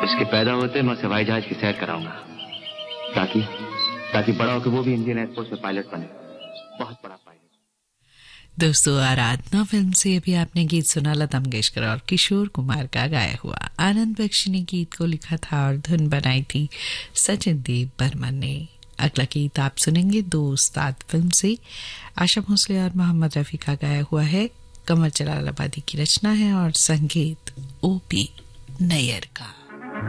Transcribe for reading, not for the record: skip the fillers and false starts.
इसके पैदा होते मैं उसे हवाई जहाज की सैर कराऊंगा, ताकि बड़ा होकर वो भी इंडियन एयरफोर्स में पायलट बने, बहुत बड़ा पायलट। दोस्तों, आराधना फिल्म से अभी आपने गीत सुना लता मंगेशकर और किशोर कुमार का गाया हुआ। आनंद बख्शी ने गीत को लिखा था और धुन बनाई थी सचिन देव बर्मन ने। अगला गीत आप सुनेंगे दोस्ताद फिल्म से। आशा भोसले और मोहम्मद रफी का गाया हुआ है। कमर जलालाबादी की रचना है और संगीत ओपी नैयर का।